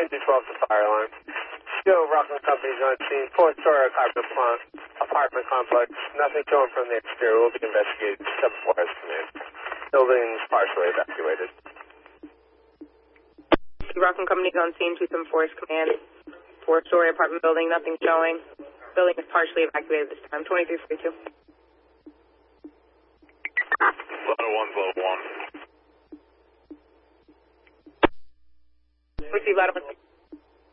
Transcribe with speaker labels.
Speaker 1: 212 to fire alarm. Still, Rockland Company's on scene. Fourth-story apartment complex. Nothing showing from the exterior. Will be investigated. 7-4 has come in. Building's partially evacuated.
Speaker 2: Rockland Company's on scene. 274 is command. Fourth-story apartment building. Nothing showing. Building is partially evacuated this time. 2342.
Speaker 3: Letter 1, letter 1.
Speaker 2: Receive letter 1.